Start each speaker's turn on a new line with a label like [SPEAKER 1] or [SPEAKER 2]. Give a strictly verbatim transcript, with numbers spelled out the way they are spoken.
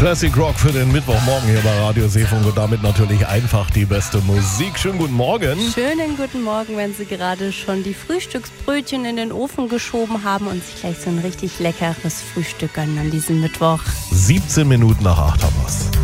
[SPEAKER 1] Classic Rock für den Mittwochmorgen hier bei Radio Seefunk und damit natürlich einfach die beste Musik. Schönen guten Morgen.
[SPEAKER 2] Schönen guten Morgen, wenn Sie gerade schon die Frühstücksbrötchen in den Ofen geschoben haben und sich gleich so ein richtig leckeres Frühstück gönnen an diesem Mittwoch.
[SPEAKER 1] siebzehn Minuten nach acht haben wir's.